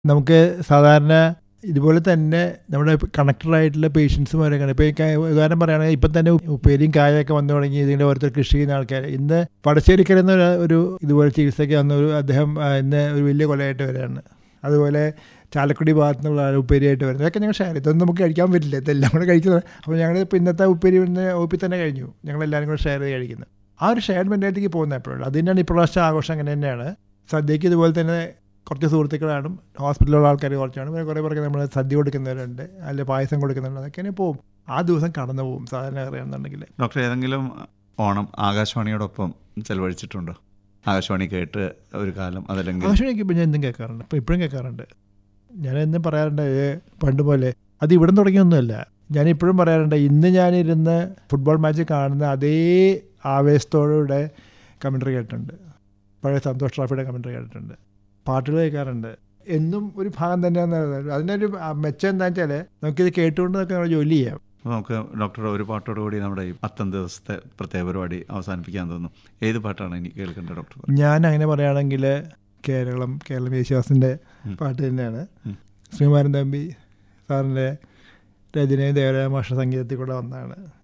നമുക്ക് സാധാരണ ഇതുപോലെ തന്നെ നമ്മുടെ കണക്റ്റഡായിട്ടുള്ള പേഷ്യൻസുമാരൊക്കെ ഇപ്പോൾ ഉദാഹരണം പറയുകയാണെങ്കിൽ ഇപ്പം തന്നെ ഉപ്പേരിയും കായൊക്കെ വന്നു തുടങ്ങി ഇതിൻ്റെ ഓരോരുത്തർ കൃഷി ചെയ്യുന്ന ആൾക്കാർ ഇന്ന് പടശ്ശേരിക്കരെന്ന ഒരു ഇതുപോലെ ചികിത്സയ്ക്ക് വന്ന അദ്ദേഹം ഇന്ന് ഒരു വലിയ കൊലയായിട്ട് വരികയാണ്. അതുപോലെ ചാലക്കുടി ഭാഗത്തു നിന്നുള്ള ഉപ്പേരിയായിട്ട് വരുന്നത് അതൊക്കെ ഞങ്ങൾ ഷെയർ ഇതൊന്നും നമുക്ക് കഴിക്കാൻ പറ്റില്ല, ഇതെല്ലാം കൂടെ കഴിക്കുന്നത്. അപ്പോൾ ഞങ്ങൾ ഇപ്പോൾ ഇന്നത്തെ ഉപ്പേരി ഒപ്പി തന്നെ കഴിഞ്ഞു, ഞങ്ങളെല്ലാവരും കൂടെ ഷെയർ ചെയ്ത് കഴിക്കുന്നത്. ആ ഒരു ഷെയർഡ് മെൻറ്റാലിറ്റിക്ക് പോകുന്ന എപ്പോഴും അത് തന്നെയാണ് ഇപ്രാവശ്യം ആഘോഷം. അങ്ങനെ തന്നെയാണ് സദ്യക്ക് ഇതുപോലെ തന്നെ കുറച്ച് സുഹൃത്തുക്കളാണ്, ഹോസ്പിറ്റലിലുള്ള ആൾക്കാർ കുറച്ചാണ്, പിന്നെ കുറേ പേർക്ക് നമ്മൾ സദ്യ കൊടുക്കുന്നവരുണ്ട്, അല്ലെങ്കിൽ പായസം കൊടുക്കുന്നുണ്ട്. അതൊക്കെ പോവും, ആ ദിവസം കടന്നു പോകും സാധാരണ അറിയാമെന്നുണ്ടെങ്കിൽ. ഡോക്ടർ ഏതെങ്കിലും ഓണം ആകാശവാണിയോടൊപ്പം ചെലവഴിച്ചിട്ടുണ്ടോ? ആകാശവാണി കേട്ട് ഒരു കാലം അതല്ലെങ്കിൽ? ആകാശവാണിക്ക് ഇപ്പോൾ ഞാൻ എന്തും കേൾക്കാറുണ്ട്, ഇപ്പോൾ ഇപ്പോഴും കേൾക്കാറുണ്ട്. ഞാൻ എന്നും പറയാറുണ്ട് പണ്ട് പോലെ അത് ഇവിടെ തുടങ്ങിയൊന്നുമല്ല. ഞാൻ ഇപ്പോഴും പറയാറുണ്ട്, ഇന്ന് ഞാനിരുന്ന് ഫുട്ബോൾ മാച്ച് കാണുന്ന അതേ ആവേശത്തോടെ കമൻട്രി കേട്ടിട്ടുണ്ട്, പഴയ സന്തോഷ് ട്രോഫിയുടെ കമൻട്രി കേട്ടിട്ടുണ്ട്, പാട്ടുകൾ കേൾക്കാറുണ്ട്. എന്നും ഒരു ഭാഗം തന്നെയാണെന്ന് പറയുന്നത്. അതിനൊരു മെച്ചം എന്താണെന്ന് വെച്ചാൽ നമുക്കിത് കേട്ടുകൊണ്ട് നമ്മൾ ജോലി ചെയ്യാം. നമുക്ക് ഡോക്ടർ ഒരു പാട്ടോടുകൂടി നമ്മുടെ ഈ 10 ദിവസത്തെ പ്രത്യേക പരിപാടി അവസാനിപ്പിക്കാൻ തോന്നുന്നു. ഏത് പാട്ടാണ് ഇനി കേൾക്കേണ്ടത് ഡോക്ടർ? ഞാൻ അങ്ങനെ പറയുകയാണെങ്കിൽ കേരളം യേശുദാസിൻ്റെ പാട്ട് തന്നെയാണ്. ശ്രീമാരൻ തമ്പി സാറിൻ്റെ രചനയും ദേവരായ മാഷ സംഗീതത്തിൽ കൂടെ വന്നതാണ്.